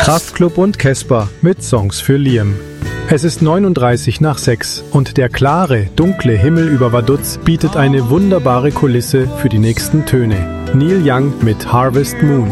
Kraftklub und Casper mit Songs für Liam. Es ist 6:39 und der klare, dunkle Himmel über Vaduz bietet eine wunderbare Kulisse für die nächsten Töne. Neil Young mit Harvest Moon.